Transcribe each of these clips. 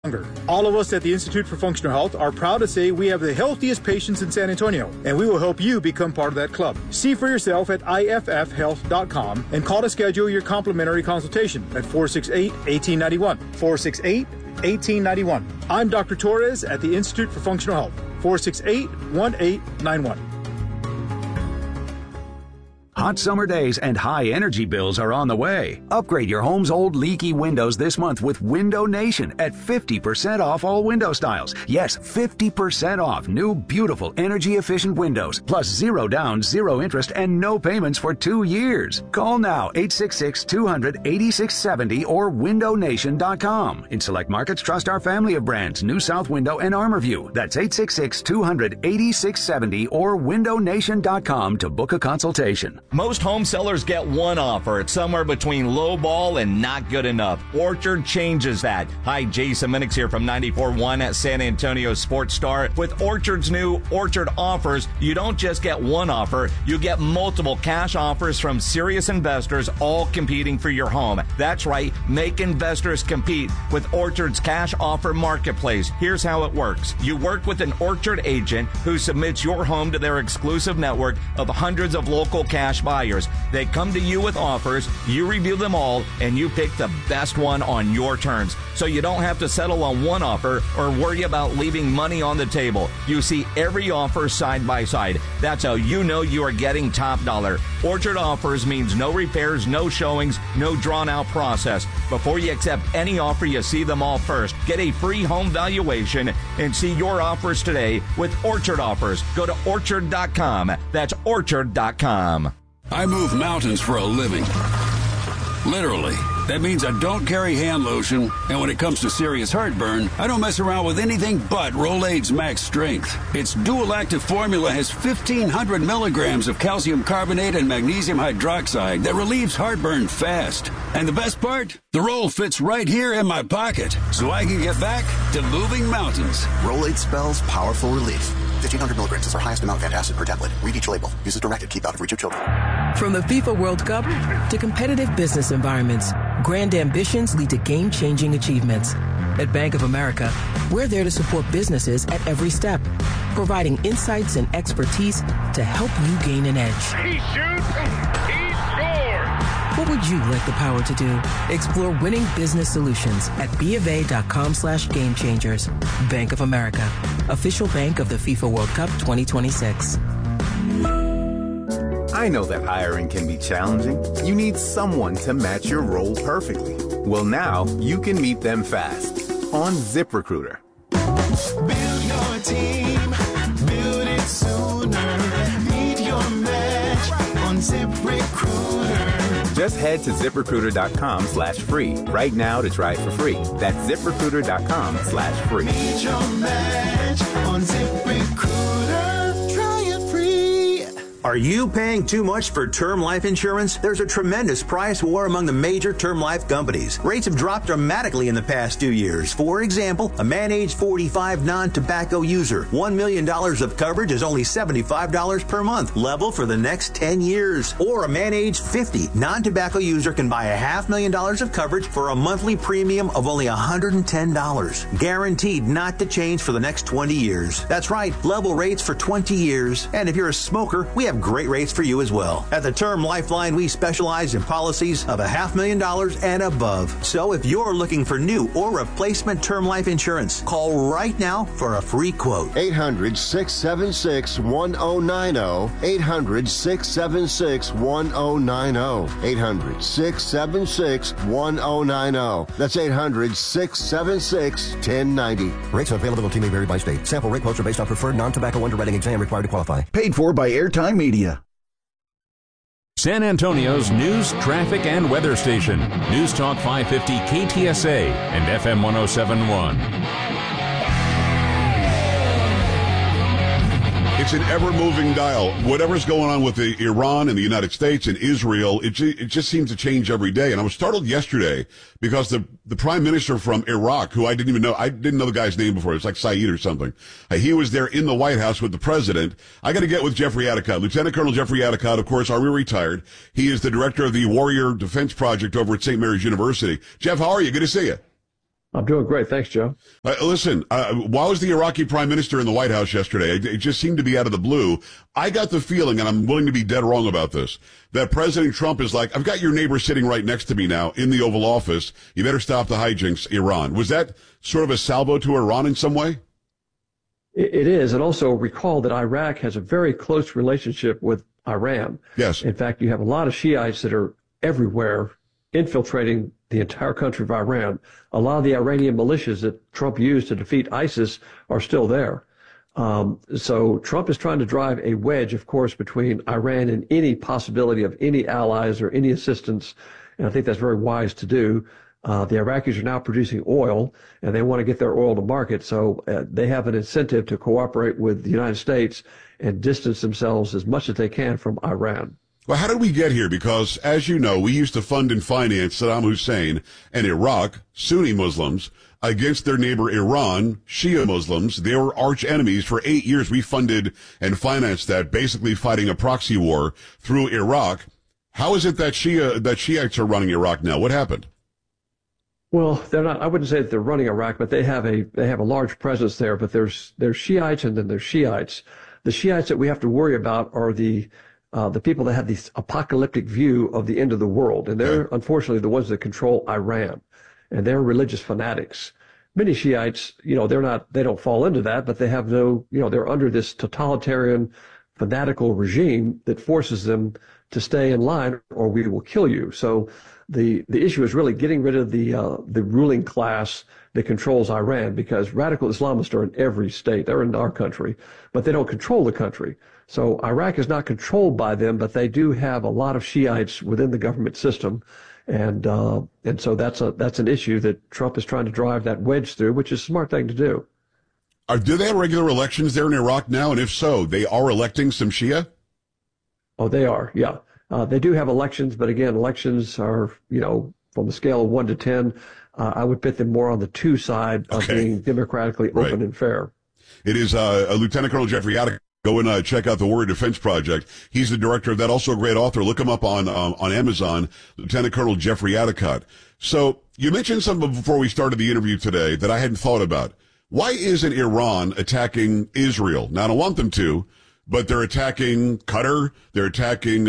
All of us at the Institute for Functional Health are proud to say we have the healthiest patients in San Antonio, and we will help you become part of that club. See for yourself at iffhealth.com and call to schedule your complimentary consultation at 468-1891. 468-1891. I'm Dr. Torres at the Institute for Functional Health. 468-1891. Hot summer days and high energy bills are on the way. Upgrade your home's old leaky windows this month with Window Nation at 50% off all window styles. Yes, 50% off new beautiful energy efficient windows, plus 0 down, 0 interest, and no payments for 2 years. Call now 866-200-8670 or windownation.com. In select markets, trust our family of brands, New South Window and ArmorView. That's 866-200-8670 or windownation.com to book a consultation. Most home sellers get one offer. It's somewhere between low ball and not good enough. Orchard changes that. Hi, Jason Minix here from 94.1 at San Antonio Sports Star. With Orchard's new Orchard offers, you don't just get one offer, you get multiple cash offers from serious investors, all competing for your home. That's right, make investors compete with Orchard's cash offer marketplace. Here's how it works. You work with an Orchard agent who submits your home to their exclusive network of hundreds of local cash buyers. They come to you with offers, you review them all, and you pick the best one on your terms. So you don't have to settle on one offer or worry about leaving money on the table. You see every offer side by side. That's how you know you are getting top dollar. Orchard offers means no repairs, no showings, no drawn out process. Before you accept any offer, you see them all first. Get a free home valuation and see your offers today with Orchard offers. Go to orchard.com. That's orchard.com. I move mountains for a living. Literally. That means I don't carry hand lotion, and when it comes to serious heartburn, I don't mess around with anything but Rolaids Max Strength. Its dual-active formula has 1,500 milligrams of calcium carbonate and magnesium hydroxide that relieves heartburn fast. And the best part? The roll fits right here in my pocket, so I can get back to moving mountains. Rolaids spells powerful relief. 1,500 milligrams is our highest amount of antacid per tablet. Read each label. Use as directed. Keep out of reach of children. From the FIFA World Cup to competitive business environments, grand ambitions lead to game-changing achievements. At Bank of America, we're there to support businesses at every step, providing insights and expertise to help you gain an edge. He shoots, he scores! What would you like the power to do? Explore winning business solutions at BofA.com/gamechangers. Bank of America, official bank of the FIFA World Cup 2026. I know that hiring can be challenging. You need someone to match your role perfectly. Well, now you can meet them fast on ZipRecruiter. Build your team, build it sooner. Meet your match on ZipRecruiter. Just head to ZipRecruiter.com/free right now to try it for free. That's ZipRecruiter.com/free. Meet your match on ZipRecruiter. Try it free. Are you paying too much for term life insurance? There's a tremendous price war among the major term life companies. Rates have dropped dramatically in the past 2 years. For example, a man age 45 non-tobacco user, $1 million of coverage is only $75 per month, level for the next 10 years. Or a man age 50 non-tobacco user can buy $500,000 of coverage for a monthly premium of only $110, guaranteed not to change for the next 20 years. That's right, level rates for 20 years. And if you're a smoker, we have great rates for you as well. At the Term Lifeline, we specialize in policies of $500,000 and above. So if you're looking for new or replacement term life insurance, call right now for a free quote. 800-676-1090. 800-676-1090. 800-676-1090. That's 800-676-1090. Rates and availability may vary by state. Sample rate quotes are based on preferred non-tobacco underwriting exam required to qualify. Paid for by Airtime Media. San Antonio's news, traffic, and weather station. News Talk 550 KTSA and FM 107.1. It's an ever-moving dial. Whatever's going on with Iran and the United States and Israel, it just seems to change every day. And I was startled yesterday because the prime minister from Iraq, who I didn't know the guy's name before. It's like Saeed or something. He was there in the White House with the president. I got to get with Jeffrey Adicott. Lieutenant Colonel Jeffrey Adicott, of course, Army retired. He is the director of the Warrior Defense Project over at St. Mary's University. Jeff, how are you? Good to see you. I'm doing great. Thanks, Joe. Listen, why was the Iraqi prime minister in the White House yesterday? It just seemed to be out of the blue. I got the feeling, and I'm willing to be dead wrong about this, that President Trump is like, I've got your neighbor sitting right next to me now in the Oval Office. You better stop the hijinks, Iran. Was that sort of a salvo to Iran in some way? It is. And also recall that Iraq has a very close relationship with Iran. Yes. In fact, you have a lot of Shiites that are everywhere infiltrating the entire country of Iran. A lot of the Iranian militias that Trump used to defeat ISIS are still there. So Trump is trying to drive a wedge, of course, between Iran and any possibility of any allies or any assistance. And I think that's very wise to do. The Iraqis are now producing oil, and they want to get their oil to market. So they have an incentive to cooperate with the United States and distance themselves as much as they can from Iran. Well, how did we get here? Because, as you know, we used to fund and finance Saddam Hussein and Iraq, Sunni Muslims, against their neighbor Iran, Shia Muslims. They were arch enemies. For 8 years, we funded and financed that, basically fighting a proxy war through Iraq. How is it that Shiites are running Iraq now? What happened? Well, they're not. I wouldn't say that they're running Iraq, but they have a large presence there. But there's Shiites and then there's Shiites. The Shiites that we have to worry about are the people that have this apocalyptic view of the end of the world. And they're unfortunately the ones that control Iran. And they're religious fanatics. Many Shiites, they don't fall into that, but they have they're under this totalitarian fanatical regime that forces them to stay in line or we will kill you. So the issue is really getting rid of the ruling class that controls Iran, because radical Islamists are in every state. They're in our country, but they don't control the country. So Iraq is not controlled by them, but they do have a lot of Shiites within the government system. And so that's an issue that Trump is trying to drive that wedge through, which is a smart thing to do. Do they have regular elections there in Iraq now? And if so, they are electing some Shia? Oh, they are. Yeah. They do have elections, but again, elections are, from the scale of 1 to 10, I would put them more on the 2 side of being democratically open and fair. It is Lieutenant Colonel Jeffrey Attica. Go and check out the Warrior Defense Project. He's the director of that, also a great author. Look him up on Amazon, Lieutenant Colonel Jeffrey Attica. So you mentioned something before we started the interview today that I hadn't thought about. Why isn't Iran attacking Israel? Now, I don't want them to, but they're attacking Qatar. They're attacking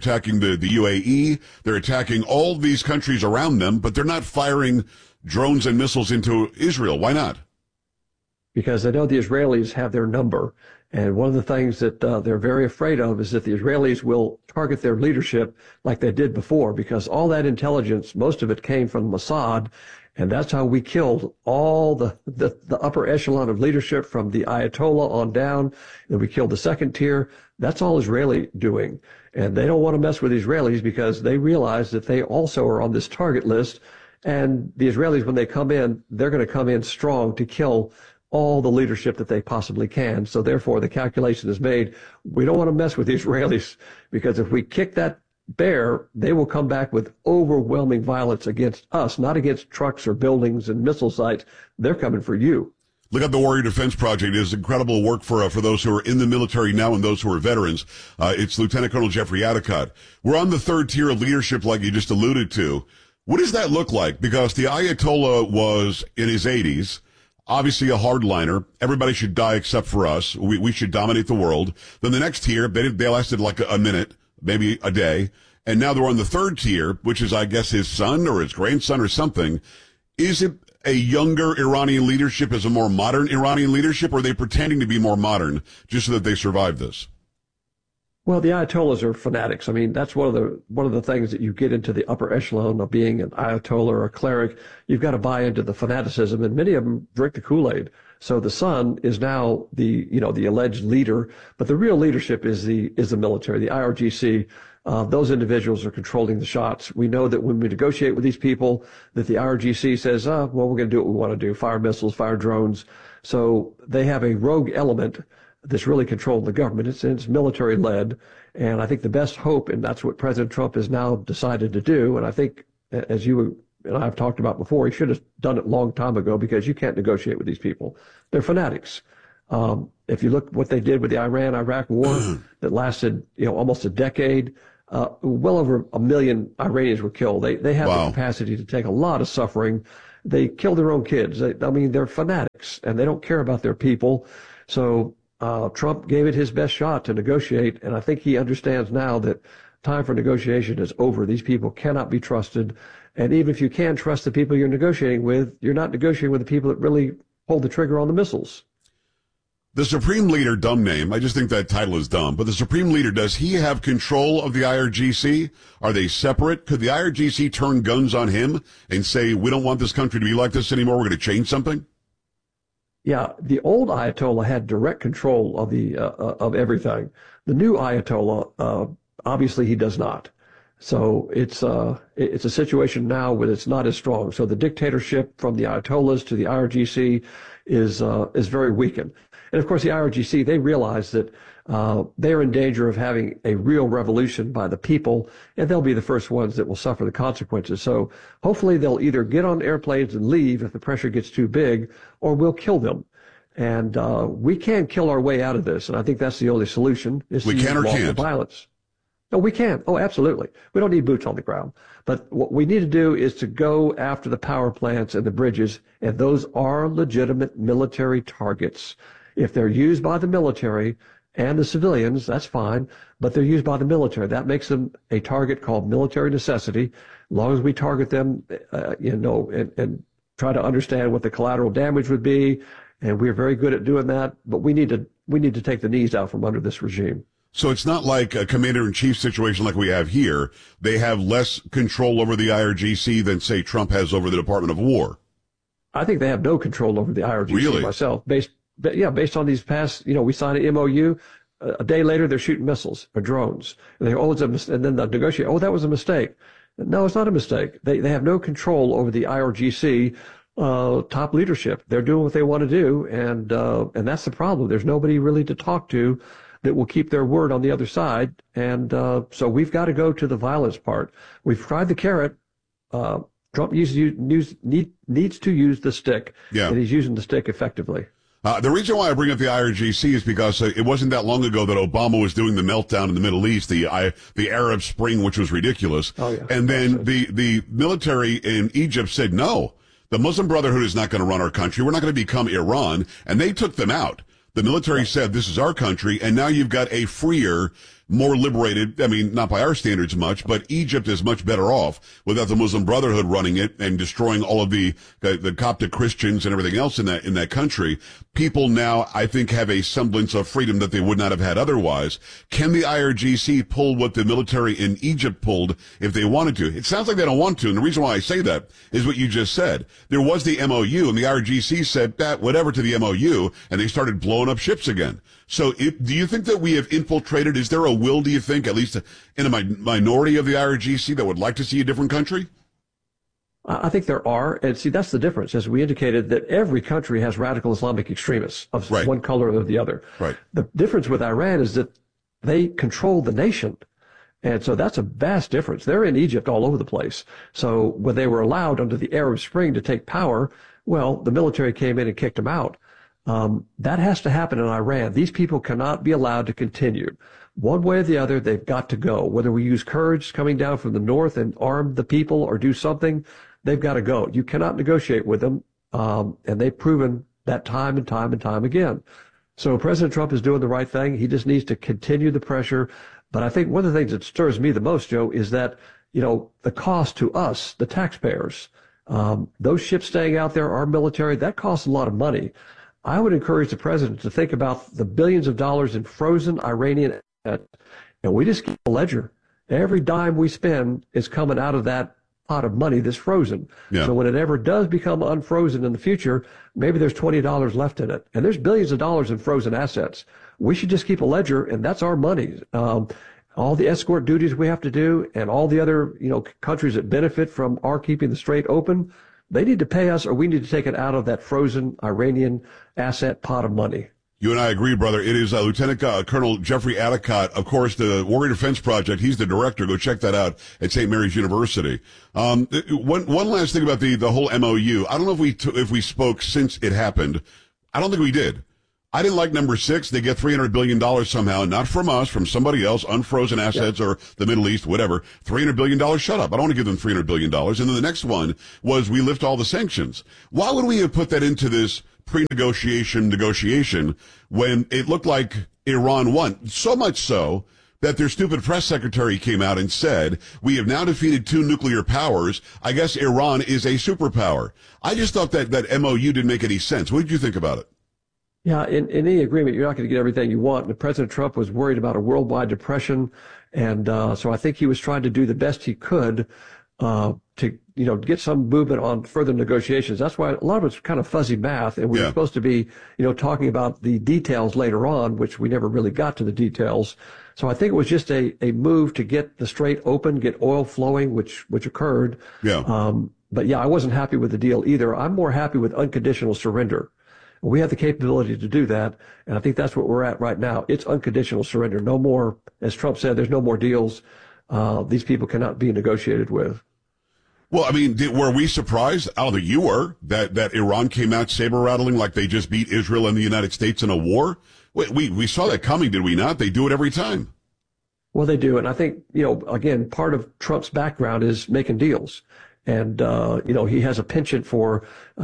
the UAE. They're attacking all these countries around them, but they're not firing drones and missiles into Israel. Why not? Because they know the Israelis have their number. And one of the things that they're very afraid of is that the Israelis will target their leadership like they did before, because all that intelligence, most of it came from Mossad, and that's how we killed all the upper echelon of leadership from the Ayatollah on down. And we killed the second tier. That's all Israeli doing. And they don't want to mess with Israelis because they realize that they also are on this target list. And the Israelis, when they come in, they're going to come in strong to kill all the leadership that they possibly can. So therefore, the calculation is made. We don't want to mess with the Israelis, because if we kick that bear, they will come back with overwhelming violence against us, not against trucks or buildings and missile sites. They're coming for you. Look at the Warrior Defense Project. It is incredible work for those who are in the military now and those who are veterans. It's Lieutenant Colonel Jeffrey Attica. We're on the 3rd tier of leadership, like you just alluded to. What does that look like? Because the Ayatollah was in his 80s. Obviously a hardliner. Everybody should die except for us. We should dominate the world. Then the next tier, they lasted like a minute, maybe a day. And now they're on the 3rd tier, which is, I guess, his son or his grandson or something. Is it a younger Iranian leadership, is a more modern Iranian leadership, or are they pretending to be more modern just so that they survive this? Well, the Ayatollahs are fanatics. I mean, that's one of the things that you get into the upper echelon of being an Ayatollah or a cleric. You've got to buy into the fanaticism, and many of them drink the Kool-Aid. So the son is now the alleged leader, but the real leadership is the military, the IRGC. Those individuals are controlling the shots. We know that when we negotiate with these people, that the IRGC says, well, we're going to do what we want to do, fire missiles, fire drones. So they have a rogue element that's really controlling the government. It's military-led, and I think the best hope, and that's what President Trump has now decided to do, and I think, as you and I have talked about before, he should have done it a long time ago, because you can't negotiate with these people. They're fanatics. If you look what they did with the Iran-Iraq war that lasted almost a decade, well over 1 million Iranians were killed. They have the capacity to take a lot of suffering. they kill their own kids. They're fanatics, and they don't care about their people. So Trump gave it his best shot to negotiate, and I think he understands now that time for negotiation is over. These people cannot be trusted, and even if you can trust the people you're negotiating with, you're not negotiating with the people that really pulled the trigger on the missiles. The Supreme Leader, dumb name, I just think that title is dumb, but the Supreme Leader, does he have control of the IRGC? Are they separate? Could the IRGC turn guns on him and say, we don't want this country to be like this anymore, we're going to change something? Yeah, the old Ayatollah had direct control of of everything. The new Ayatollah, obviously he does not. So it's a situation now where it's not as strong. So the dictatorship from the Ayatollahs to the IRGC is very weakened. And of course, the IRGC, they realize that they're in danger of having a real revolution by the people, and they'll be the first ones that will suffer the consequences. So hopefully they'll either get on airplanes and leave if the pressure gets too big, or we'll kill them. And we can kill our way out of this, and I think that's the only solution. Is we can or can't? Violence. No, we can. Oh, absolutely. We don't need boots on the ground. But what we need to do is to go after the power plants and the bridges, and those are legitimate military targets. If they're used by the military and the civilians, that's fine, but they're used by the military. That makes them a target called military necessity. As long as we target them, and try to understand what the collateral damage would be, and we're very good at doing that, but we need to take the knees out from under this regime. So it's not like a commander-in-chief situation like we have here. They have less control over the IRGC than, say, Trump has over the Department of War. I think they have no control over the IRGC really? Myself, based on these past, we signed an MOU. A day later, they're shooting missiles or drones. And they go, and then they'll negotiate. Oh, that was a mistake. No, it's not a mistake. They have no control over the IRGC top leadership. They're doing what they want to do, and that's the problem. There's nobody really to talk to that will keep their word on the other side. And so we've got to go to the violence part. We've tried the carrot. Trump needs to use the stick, and he's using the stick effectively. The reason why I bring up the IRGC is because it wasn't that long ago that Obama was doing the meltdown in the Middle East, the Arab Spring, which was ridiculous. Oh, yeah. And then the military in Egypt said, no, the Muslim Brotherhood is not going to run our country. We're not going to become Iran. And they took them out. The military said, this is our country, and now you've got a freer, more liberated, not by our standards much, but Egypt is much better off without the Muslim Brotherhood running it and destroying all of the Coptic Christians and everything else in that country. People now, I think, have a semblance of freedom that they would not have had otherwise. Can the IRGC pull what the military in Egypt pulled if they wanted to? It sounds like they don't want to, and the reason why I say that is what you just said. There was the MOU, and the IRGC said that whatever to the MOU, and they started blowing up ships again. So do you think that we have infiltrated? Is there a will, do you think, at least in a minority of the IRGC that would like to see a different country? I think there are. And see, that's the difference. As we indicated, that every country has radical Islamic extremists of one color or the other. Right. The difference with Iran is that they control the nation. And so that's a vast difference. They're in Egypt all over the place. So when they were allowed under the Arab Spring to take power, well, the military came in and kicked them out. That has to happen in Iran. These people cannot be allowed to continue. One way or the other, they've got to go. Whether we use Kurds coming down from the north and arm the people or do something, they've got to go. You cannot negotiate with them, and they've proven that time and time and time again. So President Trump is doing the right thing. He just needs to continue the pressure. But I think one of the things that stirs me the most, Joe, is that, the cost to us, the taxpayers, those ships staying out there, our military, that costs a lot of money. I would encourage the president to think about the billions of dollars in frozen Iranian debt, and we just keep a ledger. Every dime we spend is coming out of that pot of money that's frozen. Yeah. So when it ever does become unfrozen in the future, maybe there's $20 left in it. And there's billions of dollars in frozen assets. We should just keep a ledger, and that's our money. All the escort duties we have to do, and all the other countries that benefit from our keeping the strait open, they need to pay us, or we need to take it out of that frozen Iranian asset pot of money. You and I agree, brother. It is Lieutenant Colonel Jeffrey Adicott, of course, the Warrior Defense Project. He's the director. Go check that out at St. Mary's University. One last thing about the whole MOU. I don't know if we spoke since it happened. I don't think we did. I didn't like number 6. They get $300 billion somehow, not from us, from somebody else, unfrozen assets or the Middle East, whatever. $300 billion, shut up. I don't want to give them $300 billion. And then the next one was we lift all the sanctions. Why would we have put that into this pre-negotiation negotiation when it looked like Iran won? So much so that their stupid press secretary came out and said, we have now defeated 2 nuclear powers. I guess Iran is a superpower. I just thought that MOU didn't make any sense. What did you think about it? Yeah, in any agreement, you're not going to get everything you want. And President Trump was worried about a worldwide depression. And so I think he was trying to do the best he could to, get some movement on further negotiations. That's why a lot of it's kind of fuzzy math. And we were supposed to be, talking about the details later on, which we never really got to the details. So I think it was just a move to get the Strait open, get oil flowing, which occurred. Yeah. But yeah, I wasn't happy with the deal either. I'm more happy with unconditional surrender. We have the capability to do that, and I think that's what we're at right now. It's unconditional surrender. No more, as Trump said, there's no more deals. These people cannot be negotiated with. Well, I mean, were we surprised, Alda, you were, that Iran came out saber-rattling like they just beat Israel and the United States in a war? We saw that coming, did we not? They do it every time. Well, they do, and I think, again, part of Trump's background is making deals. And, he has a penchant for,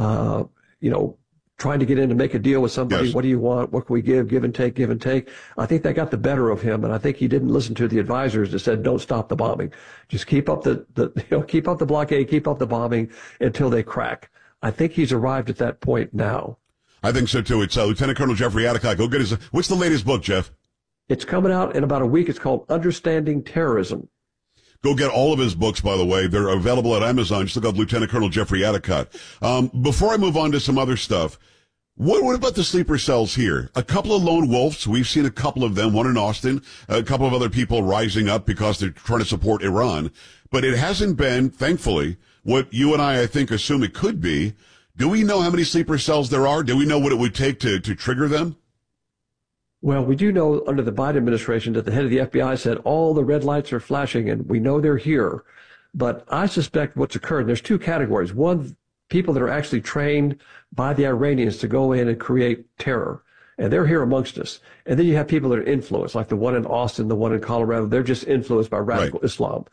trying to get in to make a deal with somebody. Yes. What do you want? What can we give? Give and take, give and take. I think that got the better of him, and I think he didn't listen to the advisors that said, don't stop the bombing. Just keep up keep up the blockade, keep up the bombing until they crack. I think he's arrived at that point now. I think so too. It's Lieutenant Colonel Jeffrey Adcock. Go get what's the latest book, Jeff? It's coming out in about a week. It's called Understanding Terrorism. Go get all of his books, by the way. They're available at Amazon. Just look up Lieutenant Colonel Jeffrey Adcock. Before I move on to some other stuff, what about the sleeper cells here? A couple of lone wolves. We've seen a couple of them, one in Austin, a couple of other people rising up because they're trying to support Iran. But it hasn't been, thankfully, what you and I think, assume it could be. Do we know how many sleeper cells there are? Do we know what it would take to trigger them? Well, we do know under the Biden administration that the head of the FBI said all the red lights are flashing and we know they're here. But I suspect what's occurred, there's 2 categories. One, people that are actually trained by the Iranians to go in and create terror. And they're here amongst us. And then you have people that are influenced, like the one in Austin, the one in Colorado. They're just influenced by radical Islam.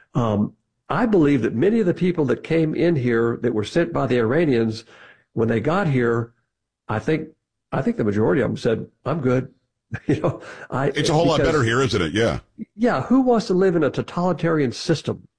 I believe that many of the people that came in here that were sent by the Iranians, when they got here, I think the majority of them said, I'm good. It's a whole lot better here, isn't it? Yeah. Yeah. Who wants to live in a totalitarian system?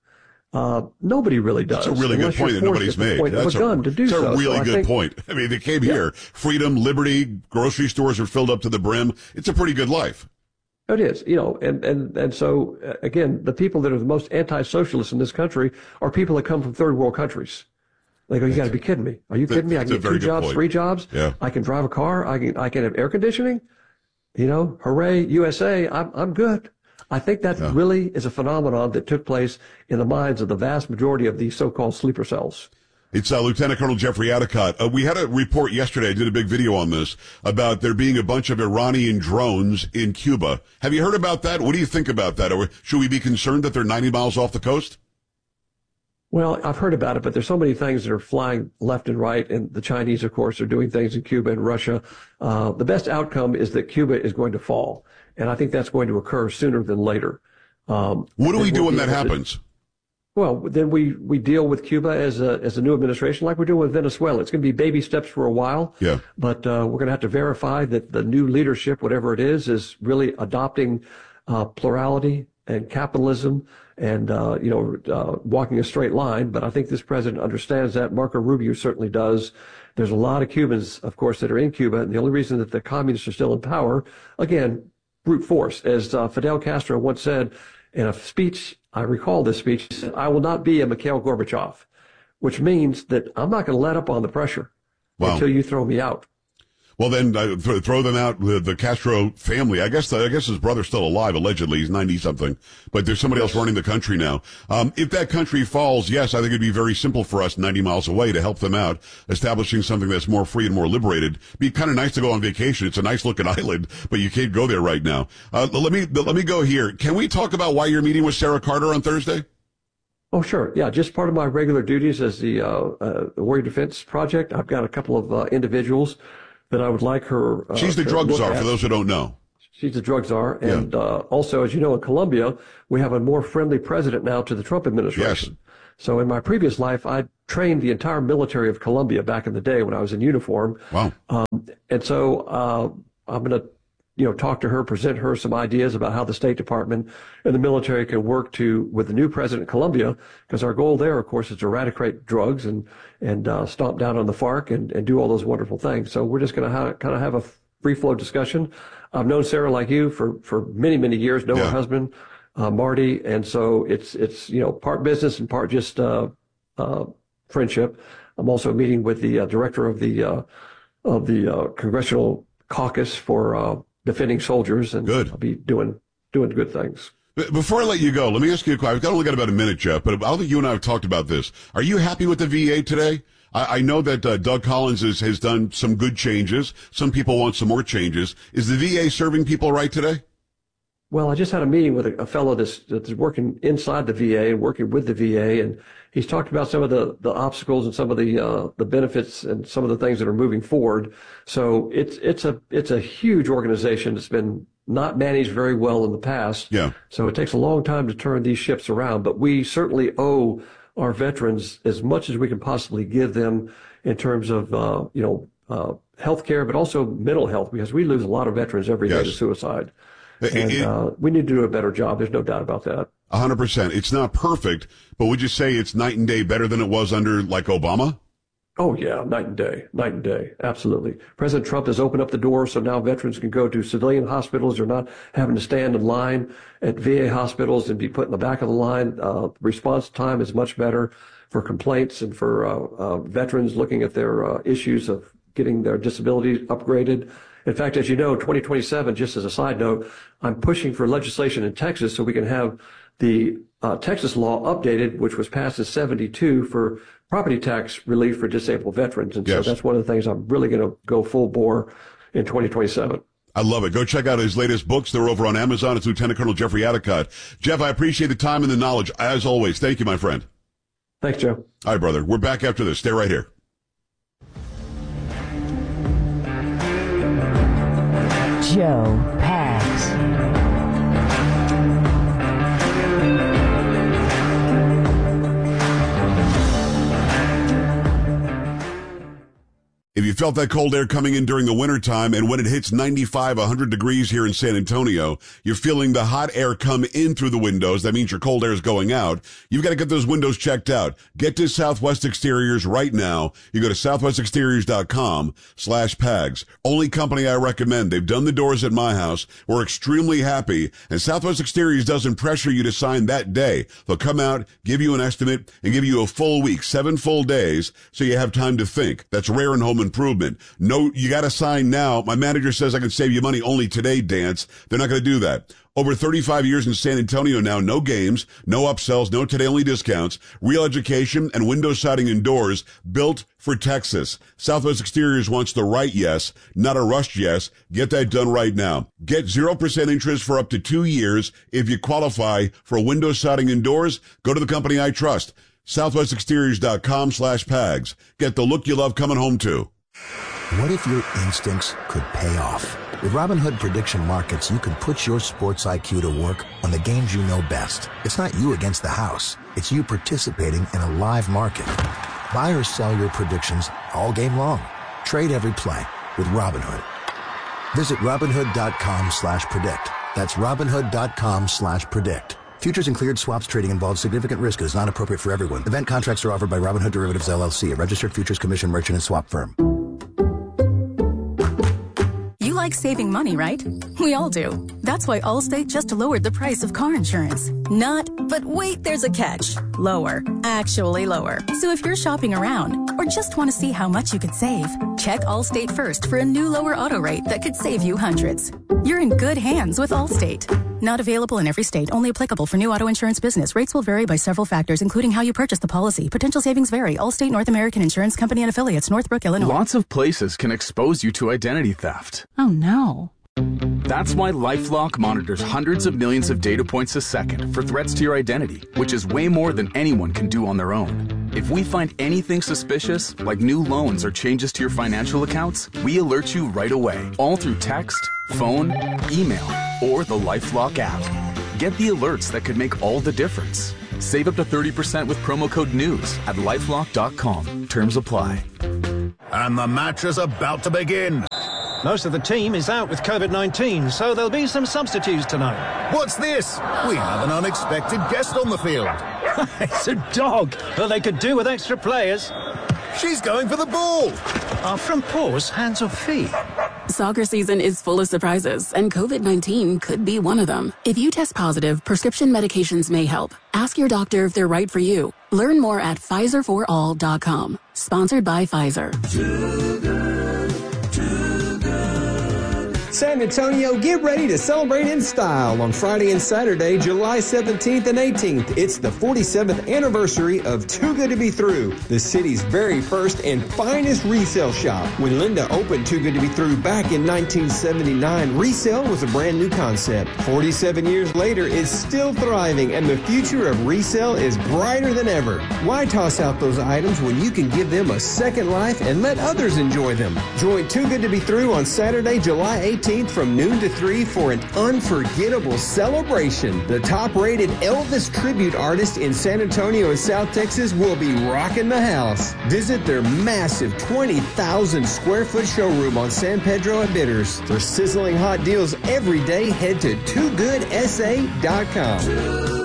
Nobody really does. That's a really good point that nobody's made. That's a really good point. I mean, they came here. Freedom, liberty, grocery stores are filled up to the brim. It's a pretty good life. It is, and so, again, the people that are the most anti-socialist in this country are people that come from third world countries. They go, you got to be kidding me. Are you kidding me? I can get 2 jobs, 3 jobs. Yeah. I can drive a car. I can have air conditioning. Hooray, USA. I'm good. I think that really is a phenomenon that took place in the minds of the vast majority of these so-called sleeper cells. It's Lieutenant Colonel Jeffrey Adcock. We had a report yesterday, I did a big video on this, about there being a bunch of Iranian drones in Cuba. Have you heard about that? What do you think about that? Or should we be concerned that they're 90 miles off the coast? Well, I've heard about it, but there's so many things that are flying left and right, and the Chinese, of course, are doing things in Cuba and Russia. The best outcome is that Cuba is going to fall, and I think that's going to occur sooner than later. What do we do when that happens? Well, then we deal with Cuba as a new administration, like we're doing with Venezuela. It's going to be baby steps for a while. Yeah. But we're going to have to verify that the new leadership, whatever it is really adopting plurality and capitalism and walking a straight line. But I think this president understands that. Marco Rubio certainly does. There's a lot of Cubans, of course, that are in Cuba, and the only reason that the communists are still in power, again, brute force, as Fidel Castro once said in a speech. I recall this speech. He said, I will not be a Mikhail Gorbachev, which means that I'm not going to let up on the pressure until you throw me out. Well, then throw them out, the Castro family. I guess his brother's still alive, allegedly. He's 90-something. But there's somebody else running the country now. If that country falls, yes, I think it'd be very simple for us 90 miles away to help them out, establishing something that's more free and more liberated. Be kind of nice to go on vacation. It's a nice-looking island, but you can't go there right now. Let me go here. Can we talk about why you're meeting with Sarah Carter on Thursday? Oh, sure. Yeah, just part of my regular duties as the Warrior Defense Project. I've got a couple of individuals that I would like her. She's the drug czar, for those who don't know. She's the drug czar. And also, as you know, in Colombia, we have a more friendly president now to the Trump administration. Yes. So in my previous life, I trained the entire military of Colombia back in the day when I was in uniform. Wow. And so I'm going to talk to her, present her some ideas about how the State Department and the military can work with the new president of Colombia, because our goal there, of course, is to eradicate drugs and stomp down on the FARC and do all those wonderful things. So we're just going to kind of have a free-flow discussion. I've known Sarah like you for many, many years, know her husband, Marty, and so it's part business and part just friendship. I'm also meeting with the director of the Congressional Caucus for defending soldiers, and I'll be doing good things. Before I let you go, let me ask you a question. I've only got about a minute, Jeff, but I don't think you and I have talked about this. Are you happy with the VA today? I know that Doug Collins has done some good changes. Some people want some more changes. Is the VA serving people right today? Well, I just had a meeting with a fellow that's working inside the VA and working with the VA, and he's talked about some of the obstacles and some of the benefits and some of the things that are moving forward. So it's a huge organization that's been not managed very well in the past. Yeah. So it takes a long time to turn these ships around, but we certainly owe our veterans as much as we can possibly give them in terms of health care, but also mental health, because we lose a lot of veterans every day to suicide. And we need to do a better job. There's no doubt about that. 100%. It's not perfect, but would you say it's night and day better than it was under, like, Obama? Oh, yeah, night and day. Absolutely. President Trump has opened up the door, so now veterans can go to civilian hospitals. They're not having to stand in line at VA hospitals and be put in the back of the line. Response time is much better for complaints and for veterans looking at their issues of getting their disabilities upgraded. In fact, as you know, 2027, just as a side note, I'm pushing for legislation in Texas so we can have the Texas law updated, which was passed in 72 for property tax relief for disabled veterans. And so that's one of the things I'm really going to go full bore in 2027. I love it. Go check out his latest books. They're over on Amazon. It's Lieutenant Colonel Jeffrey Adicott. Jeff, I appreciate the time and the knowledge, as always. Thank you, my friend. Thanks, Joe. All right, brother. We're back after this. Stay right here. Joe Pags. If you felt that cold air coming in during the wintertime, and when it hits 95, 100 degrees here in San Antonio, you're feeling the hot air come in through the windows. That means your cold air is going out. You've got to get those windows checked out. Get to Southwest Exteriors right now. You go to southwestexteriors.com/Pags. Only company I recommend. They've done the doors at my house. We're extremely happy. And Southwest Exteriors doesn't pressure you to sign that day. They'll come out, give you an estimate, and give you a full week, 7 full days, so you have time to think. That's rare in home improvement. No, you got to sign now. My manager says I can save you money only today, Dance. They're not going to do that. Over 35 years in San Antonio now, no games, no upsells, no today-only discounts, real education, and window siding and doors built for Texas. Southwest Exteriors wants the right yes, not a rushed yes. Get that done right now. Get 0% interest for up to 2 years if you qualify for window siding and doors. Go to the company I trust. southwestexteriors.com/Pags. Get the look you love coming home to. What if your instincts could pay off? With Robinhood Prediction Markets, you can put your sports IQ to work on the games you know best. It's not you against the house. It's you participating in a live market. Buy or sell your predictions all game long. Trade every play with Robinhood. Visit Robinhood.com/predict. That's Robinhood.com/predict. Futures and cleared swaps trading involves significant risk and is not appropriate for everyone. Event contracts are offered by Robinhood Derivatives LLC, a registered futures commission merchant and swap firm. You like saving money, right? We all do. That's why Allstate just lowered the price of car insurance. Not, but wait, there's a catch. Lower. Actually lower. So if you're shopping around or just want to see how much you could save, check Allstate first for a new lower auto rate that could save you hundreds. You're in good hands with Allstate. Not available in every state. Only applicable for new auto insurance business. Rates will vary by several factors, including how you purchase the policy. Potential savings vary. Allstate North American Insurance Company and Affiliates, Northbrook, Illinois. Lots of places can expose you to identity theft. Oh, no. That's why LifeLock monitors hundreds of millions of data points a second for threats to your identity, which is way more than anyone can do on their own. If we find anything suspicious, like new loans or changes to your financial accounts, we alert you right away, all through text, phone, email, or the LifeLock app. Get the alerts that could make all the difference. Save up to 30% with promo code NEWS at lifelock.com. Terms apply. And the match is about to begin. Most of the team is out with COVID-19, so there'll be some substitutes tonight. What's this? We have an unexpected guest on the field. It's a dog. Well, they could do with extra players. She's going for the ball. Are front paws hands or feet? Soccer season is full of surprises, and COVID-19 could be one of them. If you test positive, prescription medications may help. Ask your doctor if they're right for you. Learn more at PfizerForAll.com. Sponsored by Pfizer. San Antonio, get ready to celebrate in style on Friday and Saturday, July 17th and 18th. It's the 47th anniversary of Too Good to Be Through, the city's very first and finest resale shop. When Linda opened Too Good to Be Through back in 1979, resale was a brand new concept. 47 years later, it's still thriving, and the future of resale is brighter than ever. Why toss out those items when you can give them a second life and let others enjoy them? Join Too Good to Be Through on Saturday, July 18th from noon to 3 for an unforgettable celebration. The top-rated Elvis tribute artist in San Antonio and South Texas will be rocking the house. Visit their massive 20,000 square foot showroom on San Pedro and Bitters. For sizzling hot deals every day, head to toogoodsA.com. Too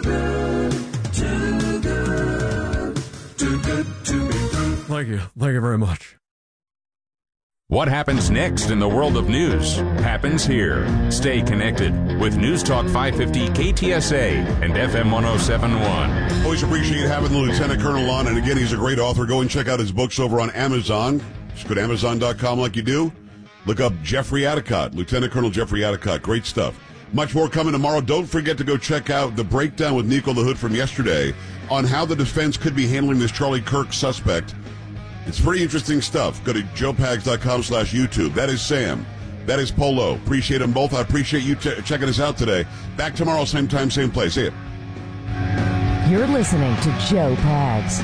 good to be true. Thank you very much. What happens next in the world of news happens here. Stay connected with News Talk 550 KTSA and FM 107.1. Always appreciate having the Lieutenant Colonel on. And again, he's a great author. Go and check out his books over on Amazon. Just go to Amazon.com like you do. Look up Jeffrey Atticott, Lieutenant Colonel Jeffrey Atticott. Great stuff. Much more coming tomorrow. Don't forget to go check out the breakdown with Nico the Hood from yesterday on how the defense could be handling this Charlie Kirk suspect. It's pretty interesting stuff. Go to joepags.com/YouTube. That is Sam. That is Polo. Appreciate them both. I appreciate you checking us out today. Back tomorrow, same time, same place. See ya. You're listening to Joe Pags.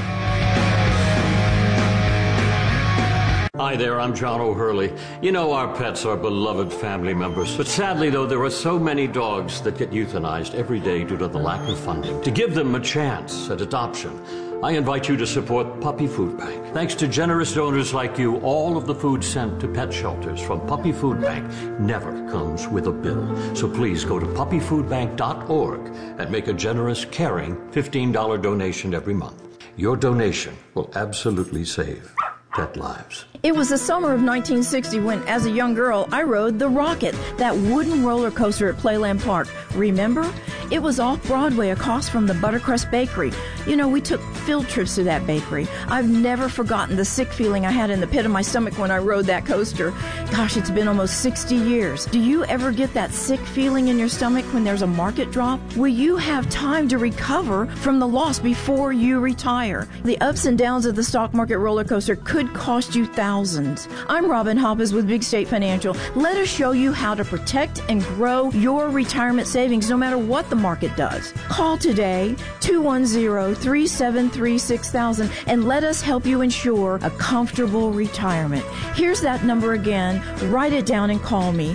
Hi there, I'm John O'Hurley. You know our pets are beloved family members. But sadly, though, there are so many dogs that get euthanized every day due to the lack of funding. To give them a chance at adoption, I invite you to support Puppy Food Bank. Thanks to generous donors like you, all of the food sent to pet shelters from Puppy Food Bank never comes with a bill. So please go to puppyfoodbank.org and make a generous, caring $15 donation every month. Your donation will absolutely save pet lives. It was the summer of 1960 when, as a young girl, I rode the Rocket, that wooden roller coaster at Playland Park. Remember? It was off Broadway across from the Buttercrust Bakery. You know, we took field trips to that bakery. I've never forgotten the sick feeling I had in the pit of my stomach when I rode that coaster. Gosh, it's been almost 60 years. Do you ever get that sick feeling in your stomach when there's a market drop? Will you have time to recover from the loss before you retire? The ups and downs of the stock market roller coaster could cost you thousands. I'm Robin Hoppes with Big State Financial. Let us show you how to protect and grow your retirement savings no matter what the market does. Call today, 210-373-6000, and let us help you ensure a comfortable retirement. Here's that number again. Write it down and call me,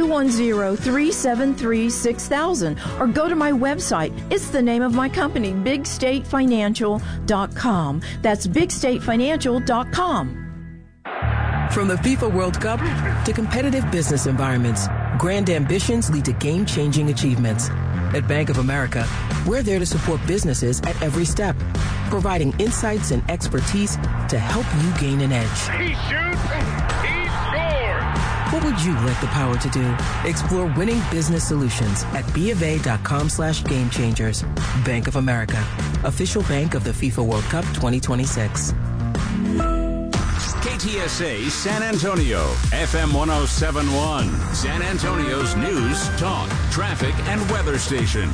210-373-6000, or go to my website. It's the name of my company, BigStateFinancial.com. That's BigStateFinancial.com. From the FIFA World Cup to competitive business environments, grand ambitions lead to game-changing achievements. At Bank of America, we're there to support businesses at every step, providing insights and expertise to help you gain an edge. He shoots, he scores! What would you like the power to do? Explore winning business solutions at BofA.com/gamechangers. Bank of America, official bank of the FIFA World Cup 2026. KTSA San Antonio, FM 107.1, San Antonio's news, talk, traffic, and weather station.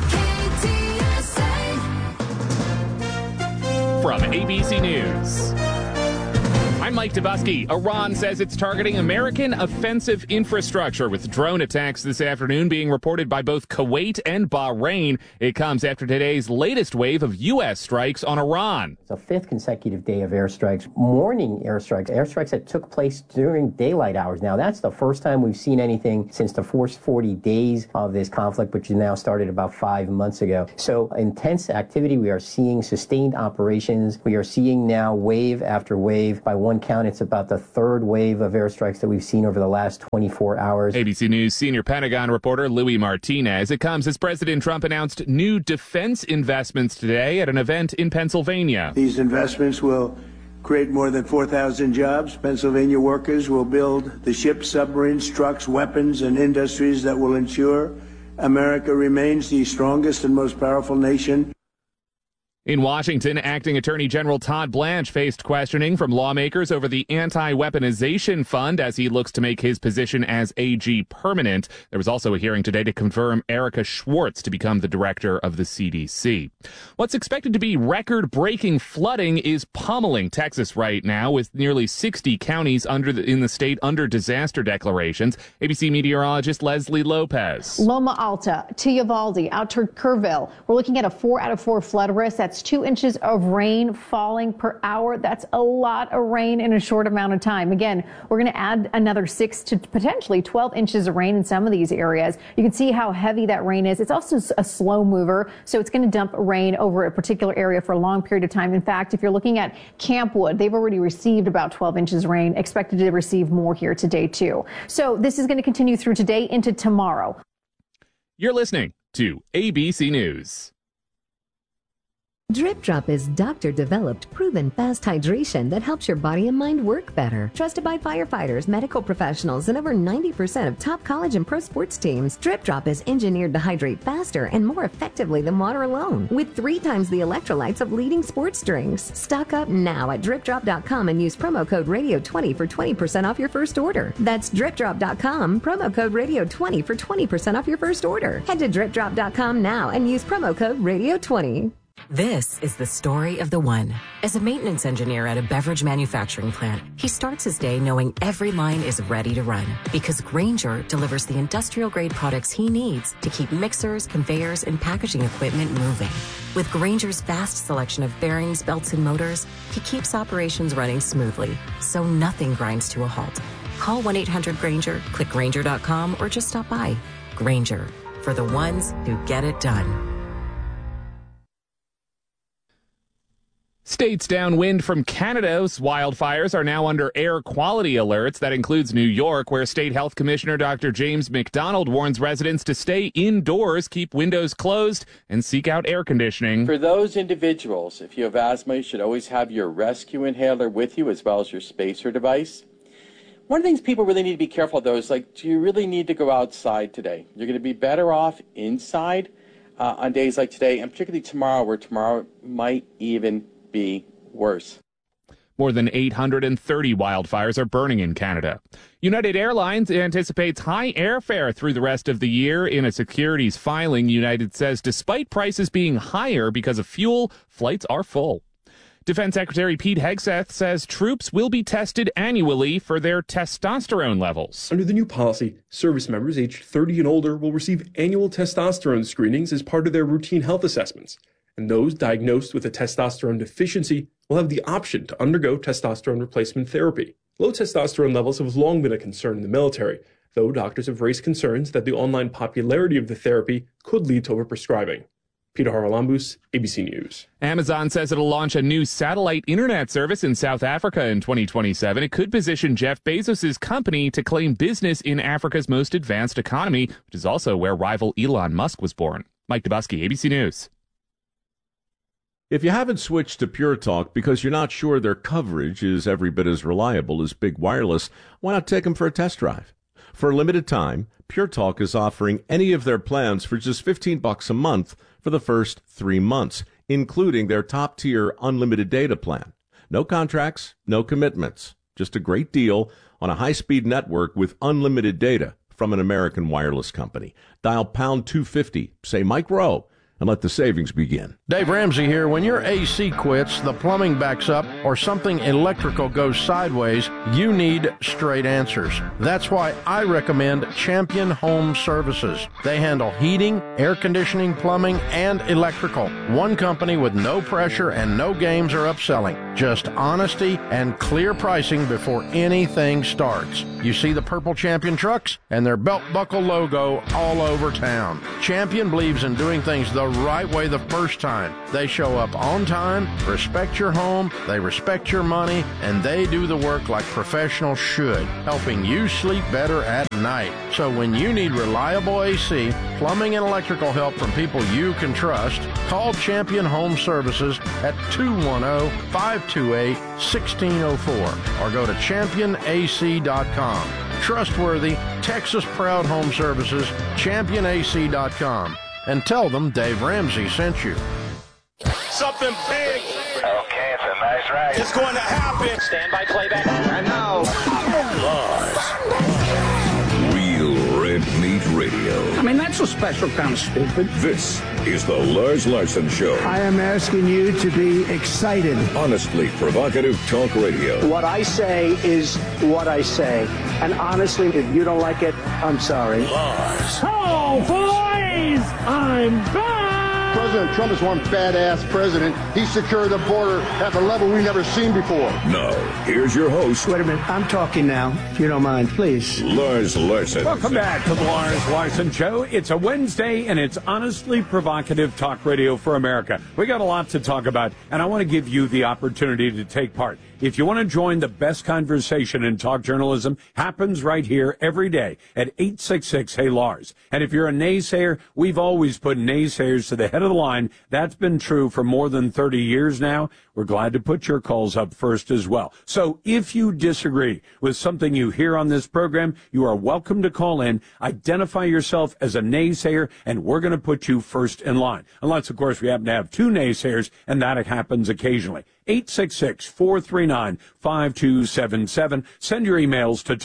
From ABC News, I'm Mike Dubusky. Iran says it's targeting American offensive infrastructure with drone attacks this afternoon being reported by both Kuwait and Bahrain. It comes after today's latest wave of U.S. strikes on Iran. It's a fifth consecutive day of airstrikes, morning airstrikes that took place during daylight hours. Now, that's the first time we've seen anything since the first 40 days of this conflict, which now started about 5 months ago. So intense activity. We are seeing sustained operations. We are seeing now wave after wave. By one count, it's about the third wave of airstrikes that we've seen over the last 24 hours. ABC News senior Pentagon reporter Louis Martinez. It comes as President Trump announced new defense investments today at an event in Pennsylvania. These investments will create more than 4,000 jobs. Pennsylvania workers will build the ships, submarines, trucks, weapons, and industries that will ensure America remains the strongest and most powerful nation. In Washington, Acting Attorney General Todd Blanche faced questioning from lawmakers over the Anti-Weaponization Fund as he looks to make his position as AG permanent. There was also a hearing today to confirm Erica Schwartz to become the director of the CDC. What's expected to be record-breaking flooding is pummeling Texas right now, with nearly 60 counties in the state under disaster declarations. ABC meteorologist Leslie Lopez. Loma Alta, Uvalde, out to Kerrville. We're looking at a 4 out of 4 flood risk. That's 2 inches of rain falling per hour. That's a lot of rain in a short amount of time. Again, we're going to add another 6 to potentially 12 inches of rain in some of these areas. You can see how heavy that rain is. It's also a slow mover, so it's going to dump rain over a particular area for a long period of time. In fact, if you're looking at Campwood, they've already received about 12 inches of rain, expected to receive more here today, too. So this is going to continue through today into tomorrow. You're listening to ABC News. Drip Drop is doctor-developed, proven fast hydration that helps your body and mind work better. Trusted by firefighters, medical professionals, and over 90% of top college and pro sports teams, Drip Drop is engineered to hydrate faster and more effectively than water alone, with 3 times the electrolytes of leading sports drinks. Stock up now at DripDrop.com and use promo code Radio20 for 20% off your first order. That's DripDrop.com, promo code Radio20 for 20% off your first order. Head to DripDrop.com now and use promo code Radio20. This is the story of the one. As a maintenance engineer at a beverage manufacturing plant, he starts his day knowing every line is ready to run because Grainger delivers the industrial-grade products he needs to keep mixers, conveyors, and packaging equipment moving. With Grainger's vast selection of bearings, belts, and motors, he keeps operations running smoothly, so nothing grinds to a halt. Call 1-800-GRAINGER, click Grainger.com, or just stop by. Grainger, for the ones who get it done. States downwind from Canada's wildfires are now under air quality alerts. That includes New York, where State Health Commissioner Dr. James McDonald warns residents to stay indoors, keep windows closed, and seek out air conditioning. For those individuals, if you have asthma, you should always have your rescue inhaler with you as well as your spacer device. One of the things people really need to be careful of, though, is like, do you really need to go outside today? You're going to be better off inside on days like today, and particularly tomorrow, where tomorrow might even be worse. More than 830 wildfires are burning in Canada. United Airlines anticipates high airfare through the rest of the year. In a securities filing, United says despite prices being higher because of fuel, flights are full. Defense Secretary Pete Hegseth says troops will be tested annually for their testosterone levels. Under the new policy, service members aged 30 and older will receive annual testosterone screenings as part of their routine health assessments. And those diagnosed with a testosterone deficiency will have the option to undergo testosterone replacement therapy. Low testosterone levels have long been a concern in the military, though doctors have raised concerns that the online popularity of the therapy could lead to overprescribing. Peter Haralambous, ABC News. Amazon says it'll launch a new satellite internet service in South Africa in 2027. It could position Jeff Bezos' company to claim business in Africa's most advanced economy, which is also where rival Elon Musk was born. Mike Dubusky, ABC News. If you haven't switched to Pure Talk because you're not sure their coverage is every bit as reliable as Big Wireless, why not take them for a test drive? For a limited time, Pure Talk is offering any of their plans for just $15 a month for the first 3 months, including their top-tier unlimited data plan. No contracts, no commitments, just a great deal on a high-speed network with unlimited data from an American wireless company. Dial pound 250, say Mike Rowe, and let the savings begin. Dave Ramsey here. When your AC quits, the plumbing backs up, or something electrical goes sideways, you need straight answers. That's why I recommend Champion Home Services. They handle heating, air conditioning, plumbing, and electrical. One company with no pressure and no games or upselling. Just honesty and clear pricing before anything starts. You see the purple Champion trucks and their belt buckle logo all over town. Champion believes in doing things the right way the first time. They show up on time, respect your home, they respect your money, and they do the work like professionals should, helping you sleep better at night. So when you need reliable AC, plumbing, and electrical help from people you can trust, call Champion Home Services at 210-528-1604 or go to championac.com. Trustworthy, Texas-proud home services, championac.com. And tell them Dave Ramsey sent you. Something big. Okay, it's a nice ride. It's going to happen. Stand by playback. And now, Real Red Meat Radio. I mean, that's a special kind of stupid. This is the Lars Larson Show. I am asking you to be excited. Honestly provocative talk radio. What I say is what I say. And honestly, if you don't like it, I'm sorry. Lars. Oh, boys! I'm back! President Trump is one badass president. He secured the border at a level we've never seen before. Now, here's your host. Wait a minute. I'm talking now, if you don't mind, please. Lars Larson. Welcome back to the Lars Larson Show. It's a Wednesday, and it's honestly provocative talk radio for America. We got a lot to talk about, and I want to give you the opportunity to take part. If you want to join the best conversation in talk journalism, happens right here every day at 866-HEY-LARS. And if you're a naysayer, we've always put naysayers to the head of the line. That's been true for more than 30 years now. We're glad to put your calls up first as well. So if you disagree with something you hear on this program, you are welcome to call in, identify yourself as a naysayer, and we're going to put you first in line. Unless, of course, we happen to have two naysayers, and that happens occasionally. 866-439-5277. Send your emails to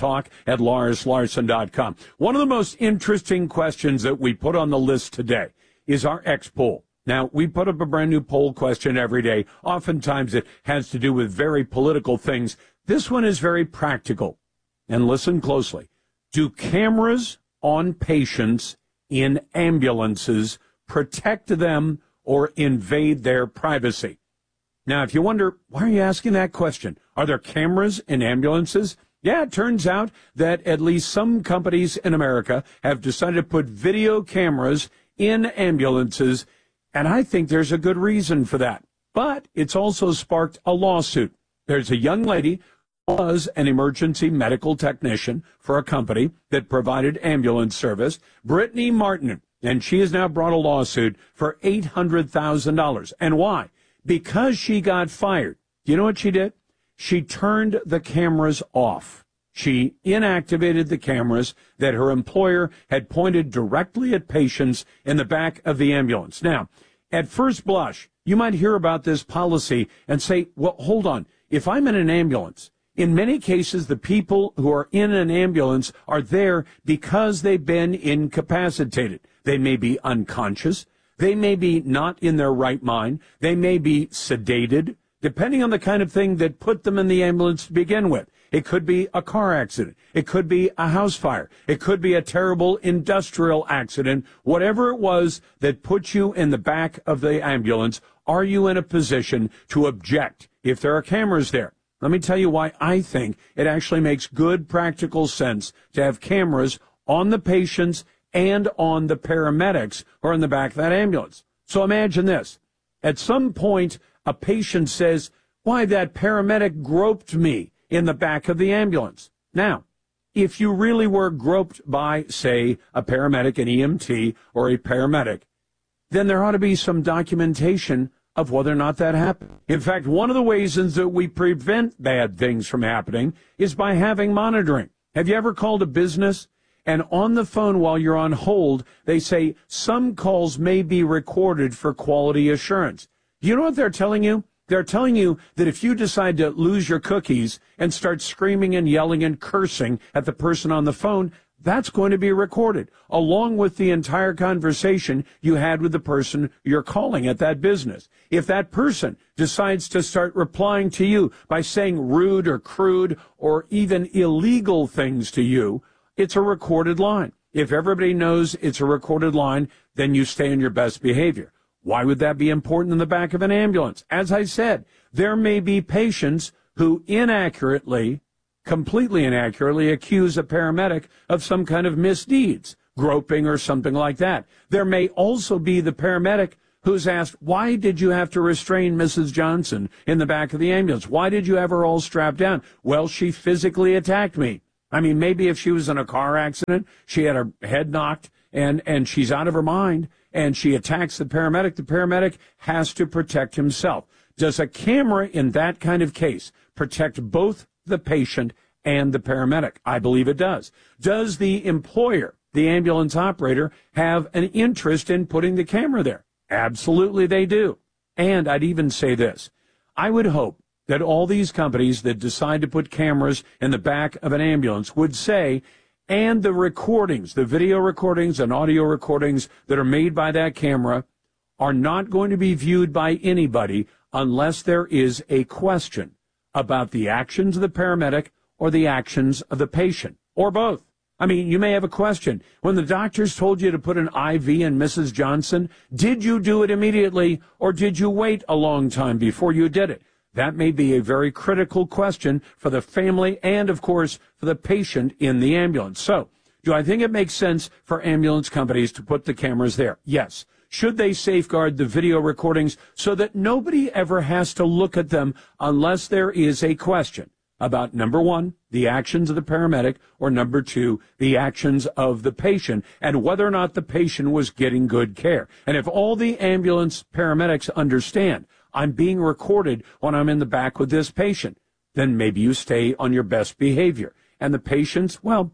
talk@LarsLarson.com. One of the most interesting questions that we put on the list today is our X poll. Now, we put up a brand new poll question every day. Oftentimes it has to do with very political things. This one is very practical. And listen closely. Do cameras on patients in ambulances protect them or invade their privacy? Now, if you wonder, why are you asking that question? Are there cameras in ambulances? Yeah, it turns out that at least some companies in America have decided to put video cameras in ambulances, and I think there's a good reason for that. But it's also sparked a lawsuit. There's a young lady who was an emergency medical technician for a company that provided ambulance service, Brittany Martin, and she has now brought a lawsuit for $800,000. And why? Because she got fired. You know what she did? She turned the cameras off. She inactivated the cameras that her employer had pointed directly at patients in the back of the ambulance. Now, at first blush, you might hear about this policy and say, well, hold on. If I'm in an ambulance, in many cases, the people who are in an ambulance are there because they've been incapacitated. They may be unconscious. They may be not in their right mind. They may be sedated, depending on the kind of thing that put them in the ambulance to begin with. It could be a car accident. It could be a house fire. It could be a terrible industrial accident. Whatever it was that put you in the back of the ambulance, are you in a position to object if there are cameras there? Let me tell you why I think it actually makes good practical sense to have cameras on the patients and on the paramedics who are in the back of that ambulance. So imagine this. At some point, a patient says, why, that paramedic groped me in the back of the ambulance. Now, if you really were groped by, say, a paramedic, an EMT, or a paramedic, then there ought to be some documentation of whether or not that happened. In fact, one of the ways in that we prevent bad things from happening is by having monitoring. Have you ever called a business and on the phone while you're on hold, they say some calls may be recorded for quality assurance? Do you know what they're telling you? They're telling you that if you decide to lose your cookies and start screaming and yelling and cursing at the person on the phone, that's going to be recorded, along with the entire conversation you had with the person you're calling at that business. If that person decides to start replying to you by saying rude or crude or even illegal things to you, it's a recorded line. If everybody knows it's a recorded line, then you stay in your best behavior. Why would that be important in the back of an ambulance? As I said, there may be patients who completely inaccurately accuse a paramedic of some kind of misdeeds, groping or something like that. There may also be the paramedic who's asked, why did you have to restrain Mrs. Johnson in the back of the ambulance? Why did you have her all strapped down? Well, she physically attacked me. I mean, maybe if she was in a car accident, she had her head knocked and she's out of her mind and she attacks the paramedic has to protect himself. Does a camera in that kind of case protect both the patient and the paramedic? I believe it does. Does the employer, the ambulance operator, have an interest in putting the camera there? Absolutely they do. And I'd even say this. I would hope that all these companies that decide to put cameras in the back of an ambulance would say, and the recordings, the video recordings and audio recordings that are made by that camera are not going to be viewed by anybody unless there is a question about the actions of the paramedic or the actions of the patient, or both. I mean, you may have a question. When the doctors told you to put an IV in Mrs. Johnson, did you do it immediately, or did you wait a long time before you did it? That may be a very critical question for the family and, of course, for the patient in the ambulance. So, do I think it makes sense for ambulance companies to put the cameras there? Yes. Should they safeguard the video recordings so that nobody ever has to look at them unless there is a question about, number one, the actions of the paramedic, or number two, the actions of the patient, and whether or not the patient was getting good care? And if all the ambulance paramedics understand, I'm being recorded when I'm in the back with this patient, then maybe you stay on your best behavior. And the patients, well,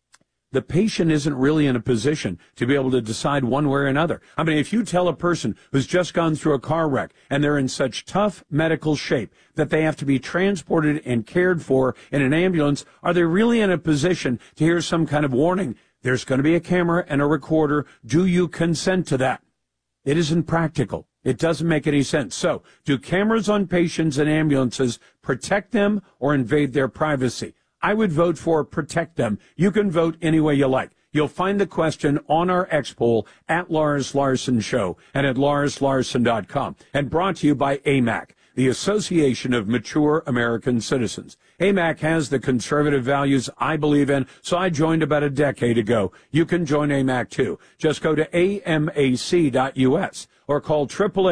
the patient isn't really in a position to be able to decide one way or another. I mean, if you tell a person who's just gone through a car wreck and they're in such tough medical shape that they have to be transported and cared for in an ambulance, are they really in a position to hear some kind of warning? There's going to be a camera and a recorder. Do you consent to that? It isn't practical. It doesn't make any sense. So, do cameras on patients and ambulances protect them or invade their privacy? I would vote for protect them. You can vote any way you like. You'll find the question on our X poll at Lars Larson Show and at LarsLarson.com. And brought to you by AMAC, the Association of Mature American Citizens. AMAC has the conservative values I believe in, so I joined about a decade ago. You can join AMAC too. Just go to amac.us or call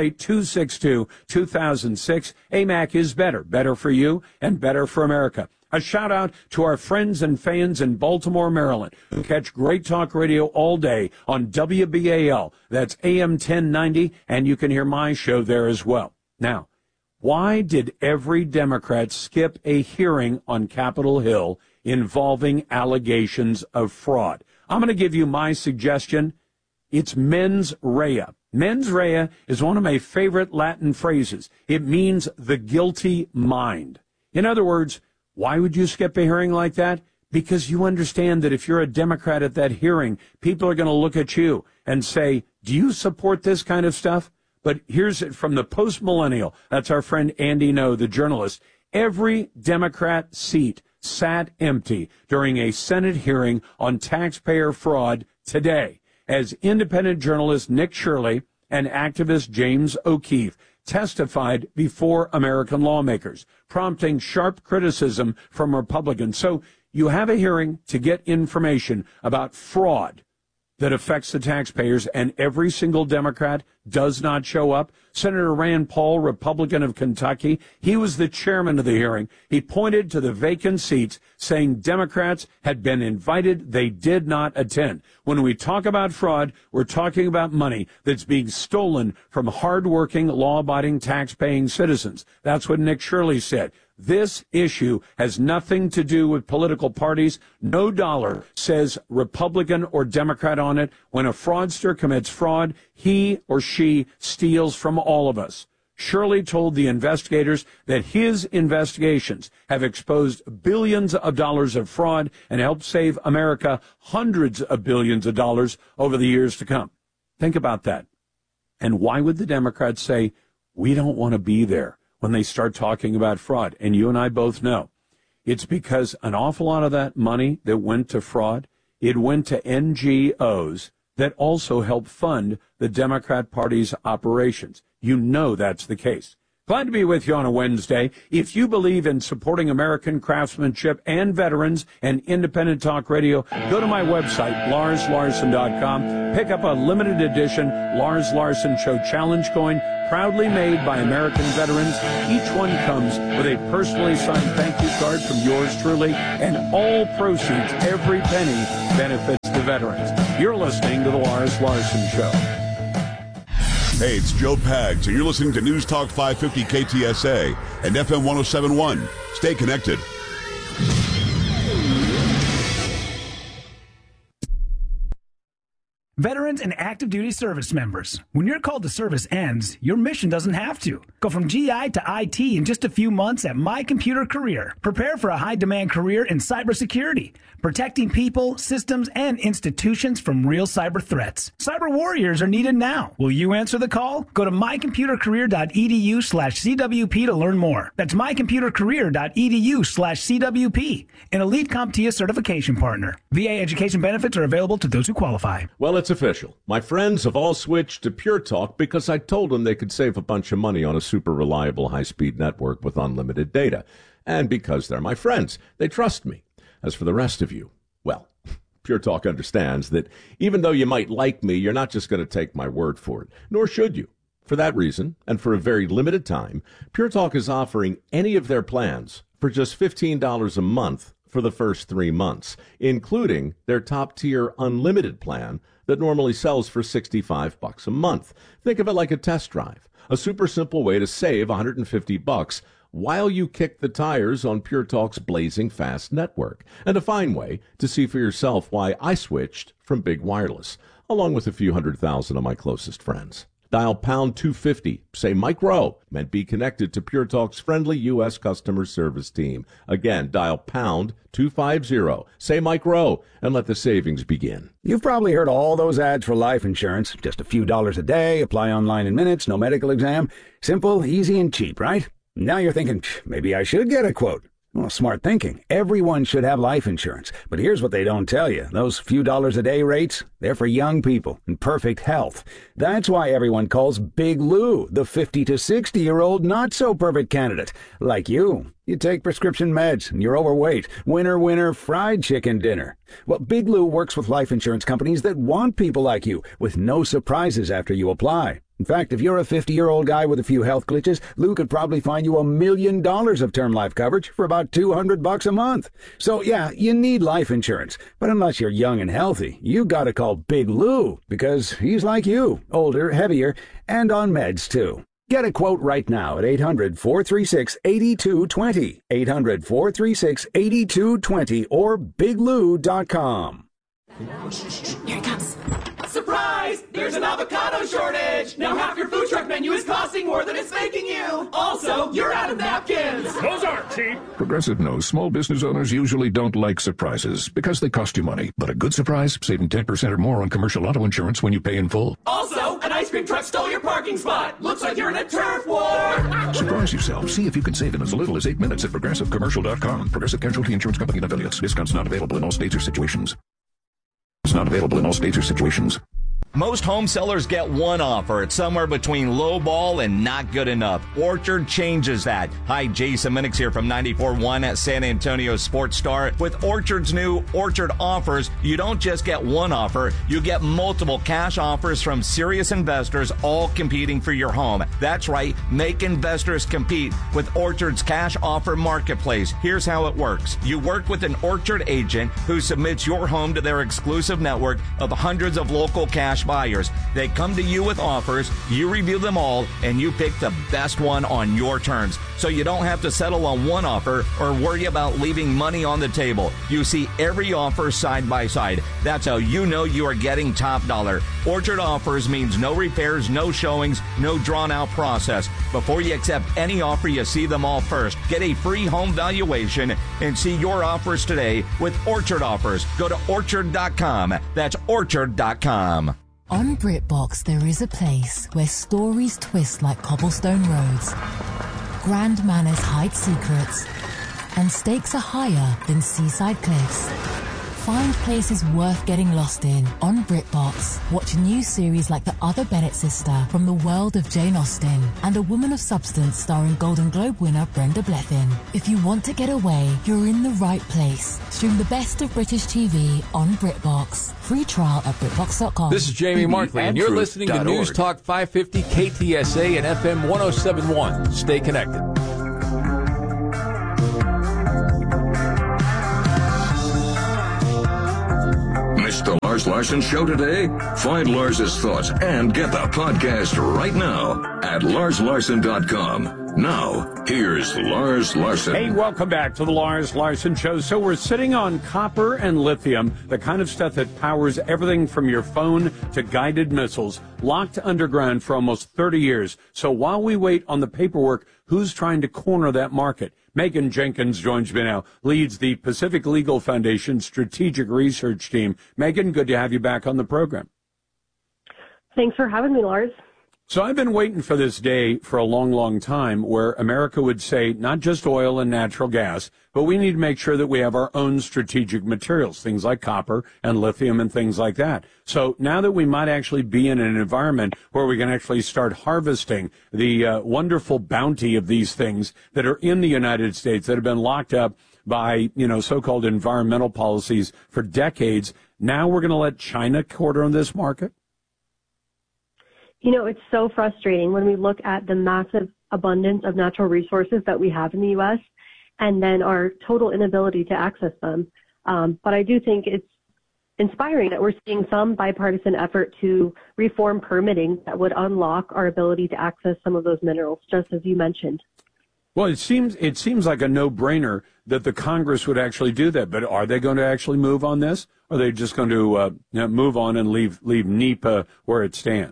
888-262-2006. AMAC is better. Better for you and better for America. A shout out to our friends and fans in Baltimore, Maryland, who catch Great Talk Radio all day on WBAL. That's AM 1090, and you can hear my show there as well. Now, why did every Democrat skip a hearing on Capitol Hill involving allegations of fraud? I'm going to give you my suggestion. It's mens rea. Mens rea is one of my favorite Latin phrases. It means the guilty mind. In other words, why would you skip a hearing like that? Because you understand that if you're a Democrat at that hearing, people are going to look at you and say, do you support this kind of stuff? But here's it from the post-millennial. That's our friend Andy Ngo, the journalist. Every Democrat seat sat empty during a Senate hearing on taxpayer fraud today, as independent journalist Nick Shirley and activist James O'Keefe testified before American lawmakers, prompting sharp criticism from Republicans. So you have a hearing to get information about fraud that affects the taxpayers, and every single Democrat does not show up. Senator Rand Paul, Republican of Kentucky, he was the chairman of the hearing. He pointed to the vacant seats, saying Democrats had been invited. They did not attend. When we talk about fraud, we're talking about money that's being stolen from hardworking, law-abiding, tax-paying citizens. That's what Nick Shirley said. This issue has nothing to do with political parties. No dollar says Republican or Democrat on it. When a fraudster commits fraud, he or she steals from all of us. Shirley told the investigators that his investigations have exposed billions of dollars of fraud and helped save America hundreds of billions of dollars over the years to come. Think about that. And why would the Democrats say, we don't want to be there when they start talking about fraud? And you and I both know it's because an awful lot of that money that went to fraud, it went to NGOs that also help fund the Democrat Party's operations. You know that's the case. Glad to be with you on a Wednesday. If you believe in supporting American craftsmanship and veterans and independent talk radio, go to my website, LarsLarson.com. Pick up a limited edition Lars Larson Show Challenge coin, proudly made by American veterans. Each one comes with a personally signed thank you card from yours truly, and all proceeds, every penny, benefits the veterans. You're listening to the Lars Larson Show. Hey, it's Joe Pags, and you're listening to News Talk 550 KTSA and FM 107.1. Stay connected. Veterans and active duty service members, when your call to service ends, your mission doesn't have to. Go from GI to IT in just a few months at My Computer Career. Prepare for a high-demand career in cybersecurity, protecting people, systems, and institutions from real cyber threats. Cyber warriors are needed now. Will you answer the call? Go to mycomputercareer.edu/CWP to learn more. That's mycomputercareer.edu/CWP, an elite CompTIA certification partner. VA education benefits are available to those who qualify. Well, it's official. My friends have all switched to Pure Talk because I told them they could save a bunch of money on a super reliable high-speed network with unlimited data. And because they're my friends, they trust me. As for the rest of you, well, Pure Talk understands that even though you might like me, you're not just going to take my word for it, nor should you. For that reason, and for a very limited time, Pure Talk is offering any of their plans for just $15 a month for the first 3 months, including their top-tier unlimited plan that normally sells for $65 a month. Think of it like a test drive, a super simple way to save $150 while you kick the tires on Pure Talk's blazing fast network, and a fine way to see for yourself why I switched from Big Wireless, along with a few 100,000 of my closest friends. Dial pound 250, say Mike Rowe, and be connected to Pure Talk's friendly U.S. customer service team. Again, dial pound 250, say Mike Rowe, and let the savings begin. You've probably heard all those ads for life insurance. Just a few dollars a day, apply online in minutes, no medical exam. Simple, easy, and cheap, right? Now you're thinking, maybe I should get a quote. Well, smart thinking. Everyone should have life insurance. But here's what they don't tell you. Those few dollars a day rates, they're for young people in perfect health. That's why everyone calls Big Lou the 50 to 60-year-old not-so-perfect candidate. Like you. You take prescription meds and you're overweight. Winner, fried chicken dinner. Well, Big Lou works with life insurance companies that want people like you, with no surprises after you apply. In fact, if you're a 50-year-old guy with a few health glitches, Lou could probably find you $1 million of term life coverage for about $200 a month. So, yeah, you need life insurance. But unless you're young and healthy, you gotta call Big Lou, because he's like you, older, heavier, and on meds, too. Get a quote right now at 800-436-8220, 800-436-8220, or biglou.com. Here it comes. Surprise! There's an avocado shortage! Now half your food truck menu is costing more than it's making you! Also, you're out of napkins! Those aren't cheap! Progressive knows small business owners usually don't like surprises because they cost you money. But a good surprise, saving 10% or more on commercial auto insurance when you pay in full. Also, an ice cream truck stole your parking spot! Looks like you're in a turf war! Surprise yourself. See if you can save in as little as 8 minutes at ProgressiveCommercial.com. Progressive Casualty Insurance Company and affiliates. Discounts not available in all states or situations. It's not available in all states or situations. Most home sellers get one offer. It's somewhere between low ball and not good enough. Orchard changes that. Hi, Jason Minix here from 94.1 at San Antonio Sports Star. With Orchard's new Orchard offers, you don't just get one offer, you get multiple cash offers from serious investors, all competing for your home. That's right, make investors compete with Orchard's cash offer marketplace. Here's how it works. You work with an Orchard agent who submits your home to their exclusive network of hundreds of local cash cash buyers. They come to you with offers, you review them all, and you pick the best one on your terms. So you don't have to settle on one offer or worry about leaving money on the table. You see every offer side by side. That's how you know you are getting top dollar. Orchard Offers means no repairs, no showings, no drawn-out process. Before you accept any offer, you see them all first. Get a free home valuation and see your offers today with Orchard Offers. Go to orchard.com. That's orchard.com. On BritBox, there is a place where stories twist like cobblestone roads, grand manners hide secrets, and stakes are higher than seaside cliffs. Find places worth getting lost in on BritBox. Watch new series like The Other Bennett Sister from the world of Jane Austen and A Woman of Substance starring Golden Globe winner Brenda Blethyn. If you want to get away, you're in the right place. Stream the best of British TV on BritBox. Free trial at BritBox.com. This is Jamie Markley, and you're listening to News Talk 550 KTSA and FM 1071. Stay connected. Missed the Lars Larson Show today? Find Lars's thoughts and get the podcast right now at larslarson.com. Now, here's Lars Larson. Hey, welcome back to the Lars Larson Show. So we're sitting on copper and lithium, the kind of stuff that powers everything from your phone to guided missiles, locked underground for almost 30 years. So while we wait on the paperwork, who's trying to corner that market? Megan Jenkins joins me now, leads the Pacific Legal Foundation Strategic Research Team. Megan, good to have you back on the program. Thanks for having me, Lars. So I've been waiting for this day for a long, long time where America would say not just oil and natural gas, but we need to make sure that we have our own strategic materials, things like copper and lithium and things like that. So now that we might actually be in an environment where we can actually start harvesting the wonderful bounty of these things that are in the United States that have been locked up by, so-called environmental policies for decades, now we're going to let China quarter on this market? It's so frustrating when we look at the massive abundance of natural resources that we have in the U.S. and then our total inability to access them. But I do think it's inspiring that we're seeing some bipartisan effort to reform permitting that would unlock our ability to access some of those minerals, just as you mentioned. Well, it seems like a no-brainer that the Congress would actually do that. But are they going to actually move on this? Or are they just going to move on and leave NEPA where it stands?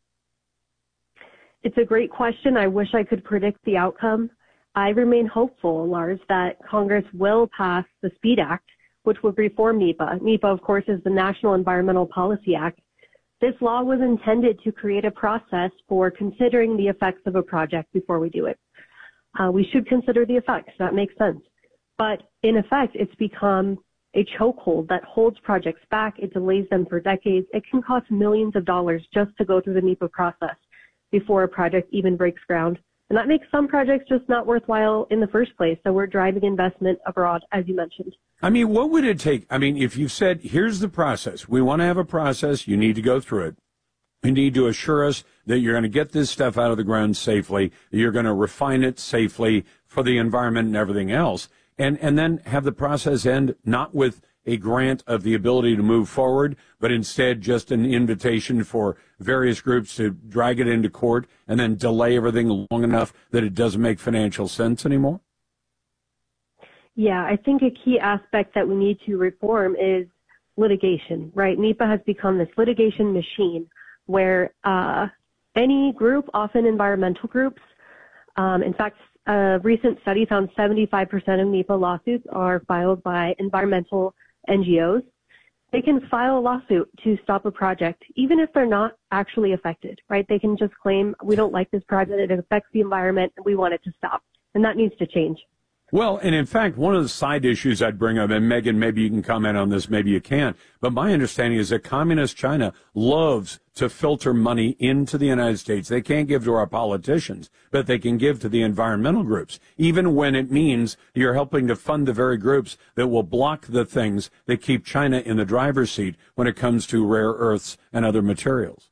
It's a great question. I wish I could predict the outcome. I remain hopeful, Lars, that Congress will pass the SPEED Act, which would reform NEPA. NEPA, of course, is the National Environmental Policy Act. This law was intended to create a process for considering the effects of a project before we do it. We should consider the effects. That makes sense. But in effect, it's become a chokehold that holds projects back. It delays them for decades. It can cost millions of dollars just to go through the NEPA process before a project even breaks ground. And that makes some projects just not worthwhile in the first place. So we're driving investment abroad, as you mentioned. I mean, what would it take? I mean, if you said, here's the process, we want to have a process, you need to go through it. You need to assure us that you're going to get this stuff out of the ground safely, that you're going to refine it safely for the environment and everything else, and then have the process end not with a grant of the ability to move forward, but instead just an invitation for various groups to drag it into court and then delay everything long enough that it doesn't make financial sense anymore? Yeah, I think a key aspect that we need to reform is litigation, right? NEPA has become this litigation machine where any group, often environmental groups, in fact, a recent study found 75% of NEPA lawsuits are filed by environmental NGOs. They can file a lawsuit to stop a project, even if they're not actually affected, right? They can just claim, we don't like this project, it affects the environment, and we want it to stop. And that needs to change. Well, and in fact, one of the side issues I'd bring up, and Megan, maybe you can comment on this, maybe you can't, but my understanding is that communist China loves to filter money into the United States. They can't give to our politicians, but they can give to the environmental groups, even when it means you're helping to fund the very groups that will block the things that keep China in the driver's seat when it comes to rare earths and other materials.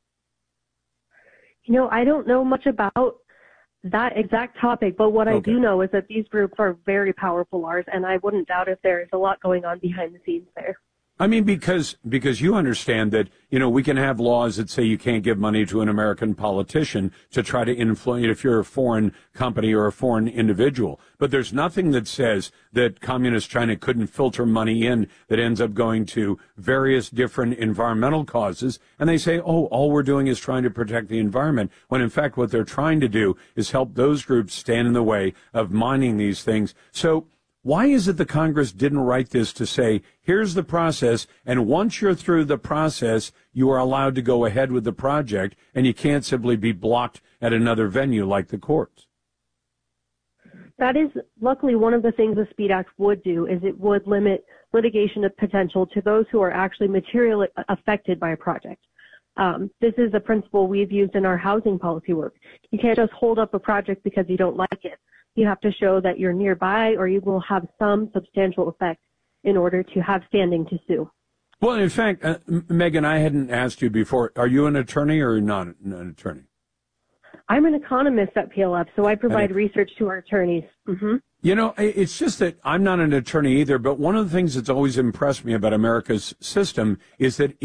I don't know much about that exact topic, but what I do know is that these groups are very powerful, Lars, and I wouldn't doubt if there is a lot going on behind the scenes there. I mean, because you understand that, we can have laws that say you can't give money to an American politician to try to influence if you're a foreign company or a foreign individual. But there's nothing that says that communist China couldn't filter money in that ends up going to various different environmental causes. And they say, all we're doing is trying to protect the environment, when in fact what they're trying to do is help those groups stand in the way of mining these things. So why is it the Congress didn't write this to say, here's the process, and once you're through the process, you are allowed to go ahead with the project, and you can't simply be blocked at another venue like the courts? That is luckily one of the things the SPEED Act would do, is it would limit litigation potential to those who are actually materially affected by a project. This is a principle we've used in our housing policy work. You can't just hold up a project because you don't like it. You have to show that you're nearby or you will have some substantial effect in order to have standing to sue. Well, in fact, Megan, I hadn't asked you before. Are you an attorney or not an attorney? I'm an economist at PLF, so I provide research to our attorneys. Mm-hmm. It's just that I'm not an attorney either, but one of the things that's always impressed me about America's system is that